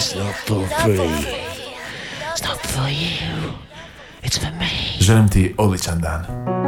It's not for free. It's not for you. It's for me. Želim ti odličan dan.